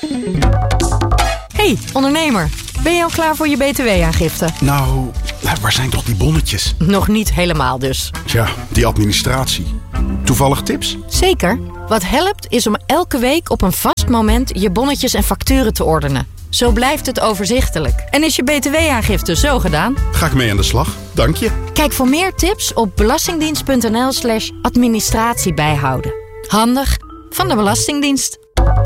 Hey, ondernemer. Ben je al klaar voor je BTW-aangifte? Nou, waar zijn toch die bonnetjes? Nog niet helemaal dus. Tja, die administratie. Toevallig tips? Zeker. Wat helpt is om elke week op een vast moment je bonnetjes en facturen te ordenen. Zo blijft het overzichtelijk. En is je BTW-aangifte zo gedaan? Ga ik mee aan de slag. Dank je. Kijk voor meer tips op belastingdienst.nl/administratie bijhouden. Handig van de Belastingdienst.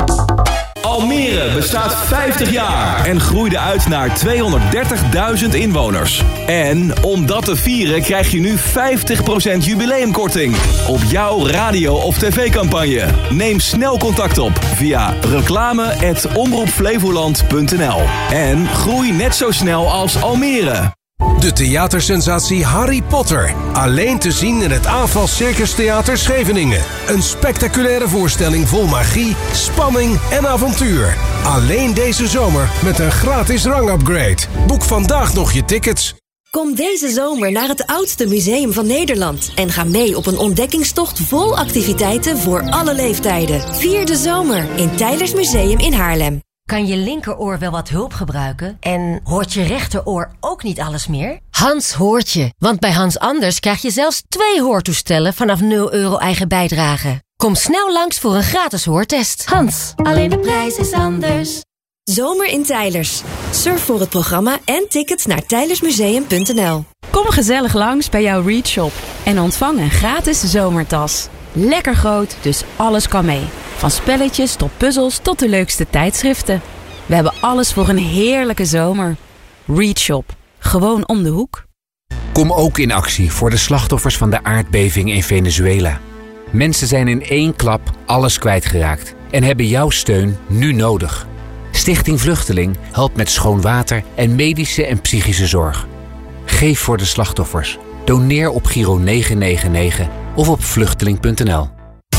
Almere bestaat 50 jaar en groeide uit naar 230.000 inwoners. En om dat te vieren krijg je nu 50% jubileumkorting op jouw radio- of tv-campagne. Neem snel contact op via reclame@omroepflevoland.nl en groei net zo snel als Almere. De theatersensatie Harry Potter. Alleen te zien in het AFAS Circus Theater Scheveningen. Een spectaculaire voorstelling vol magie, spanning en avontuur. Alleen deze zomer met een gratis rangupgrade. Boek vandaag nog je tickets. Kom deze zomer naar het oudste museum van Nederland en ga mee op een ontdekkingstocht vol activiteiten voor alle leeftijden. Vier de zomer in Teylers Museum in Haarlem. Kan je linkeroor wel wat hulp gebruiken? En hoort je rechteroor ook niet alles meer? Hans hoort je, want bij Hans Anders krijg je zelfs 2 hoortoestellen vanaf €0 eigen bijdrage. Kom snel langs voor een gratis hoortest. Hans, alleen de prijs is anders. Zomer in Teylers. Surf voor het programma en tickets naar teylersmuseum.nl. Kom gezellig langs bij jouw Read Shop en ontvang een gratis zomertas. Lekker groot, dus alles kan mee. Van spelletjes tot puzzels tot de leukste tijdschriften. We hebben alles voor een heerlijke zomer. Read Shop. Gewoon om de hoek. Kom ook in actie voor de slachtoffers van de aardbeving in Venezuela. Mensen zijn in 1 klap alles kwijtgeraakt en hebben jouw steun nu nodig. Stichting Vluchteling helpt met schoon water en medische en psychische zorg. Geef voor de slachtoffers. Doneer op Giro 999 of op vluchteling.nl.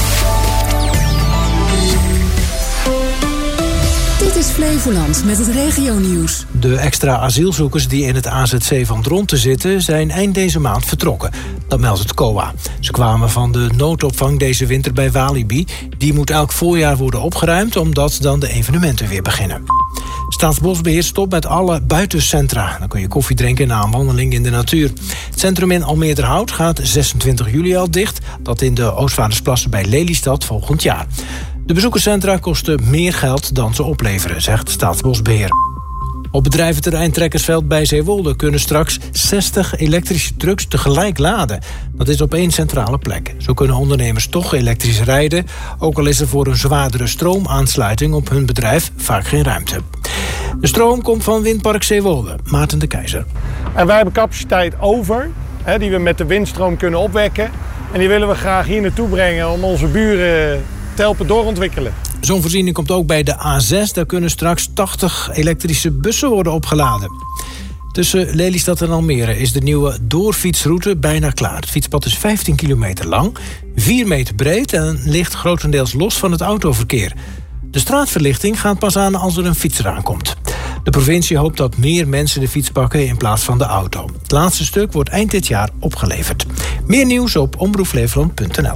Dit is Flevoland met het regionieuws. De extra asielzoekers die in het AZC van Dronten zitten zijn eind deze maand vertrokken. Dat meldt het COA. Ze kwamen van de noodopvang deze winter bij Walibi. Die moet elk voorjaar worden opgeruimd omdat dan de evenementen weer beginnen. Staatsbosbeheer stopt met alle buitencentra. Dan kun je koffie drinken na een wandeling in de natuur. Het centrum in Almeerderhout gaat 26 juli al dicht. Dat in de Oostvaardersplassen bij Lelystad volgend jaar. De bezoekerscentra kosten meer geld dan ze opleveren, zegt Staatsbosbeheer. Op bedrijventerrein Trekkersveld bij Zeewolde kunnen straks 60 elektrische trucks tegelijk laden. Dat is op 1 centrale plek. Zo kunnen ondernemers toch elektrisch rijden, ook al is er voor een zwaardere stroomaansluiting op hun bedrijf vaak geen ruimte. De stroom komt van windpark Zeewolde. Maarten de Keizer. En wij hebben capaciteit over, die we met de windstroom kunnen opwekken. En die willen we graag hier naartoe brengen om onze buren te helpen doorontwikkelen. Zo'n voorziening komt ook bij de A6. Daar kunnen straks 80 elektrische bussen worden opgeladen. Tussen Lelystad en Almere is de nieuwe doorfietsroute bijna klaar. Het fietspad is 15 kilometer lang, 4 meter breed en ligt grotendeels los van het autoverkeer. De straatverlichting gaat pas aan als er een fietser aankomt. De provincie hoopt dat meer mensen de fiets pakken in plaats van de auto. Het laatste stuk wordt eind dit jaar opgeleverd. Meer nieuws op omroepflevoland.nl.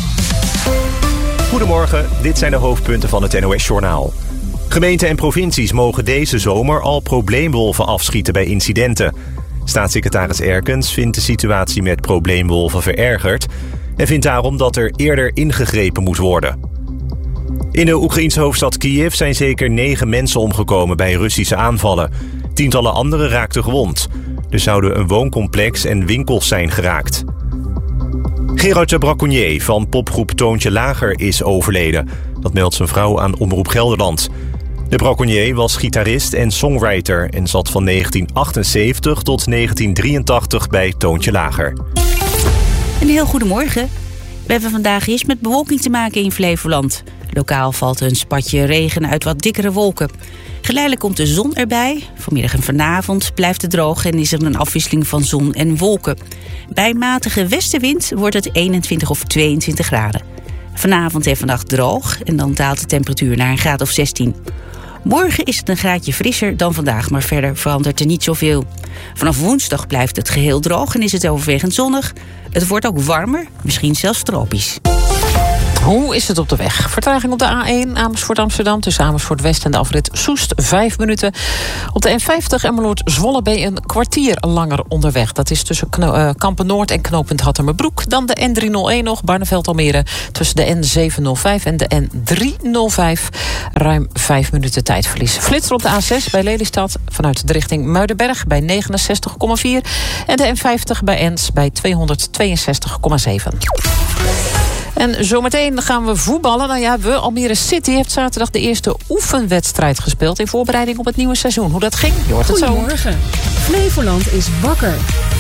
Goedemorgen, dit zijn de hoofdpunten van het NOS-journaal. Gemeenten en provincies mogen deze zomer al probleemwolven afschieten bij incidenten. Staatssecretaris Erkens vindt de situatie met probleemwolven verergerd en vindt daarom dat er eerder ingegrepen moet worden. In de Oekraïense hoofdstad Kiev zijn zeker 9 mensen omgekomen bij Russische aanvallen. Tientallen anderen raakten gewond. Er zouden een wooncomplex en winkels zijn geraakt. Gerard Braconnier van popgroep Toontje Lager is overleden. Dat meldt zijn vrouw aan Omroep Gelderland. De Braconnier was gitarist en songwriter en zat van 1978 tot 1983 bij Toontje Lager. Een heel goedemorgen. We hebben vandaag eerst met bewolking te maken in Flevoland. Lokaal valt een spatje regen uit wat dikkere wolken. Geleidelijk komt de zon erbij. Vanmiddag en vanavond blijft het droog en is er een afwisseling van zon en wolken. Bij matige westenwind wordt het 21 of 22 graden. Vanavond en vannacht droog en dan daalt de temperatuur naar een graad of 16. Morgen is het een graadje frisser dan vandaag, maar verder verandert er niet zoveel. Vanaf woensdag blijft het geheel droog en is het overwegend zonnig. Het wordt ook warmer, misschien zelfs tropisch. Hoe is het op de weg? Vertraging op de A1 Amersfoort Amsterdam tussen Amersfoort West en de afrit Soest 5 minuten. Op de N50 Emmeloord Zwolle ben je een kwartier langer onderweg. Dat is tussen Kampen Noord en knooppunt Hattemerbroek. Dan de N301 nog, Barneveld Almere tussen de N705 en de N305. Ruim 5 minuten tijdverlies. Flitser op de A6 bij Lelystad vanuit de richting Muidenberg bij 69,4 en de N50 bij Ens bij 262,7. En zometeen gaan we voetballen. Nou ja, Almere City heeft zaterdag de eerste oefenwedstrijd gespeeld in voorbereiding op het nieuwe seizoen. Hoe dat ging, je hoort het zo. Goedemorgen. Flevoland is wakker.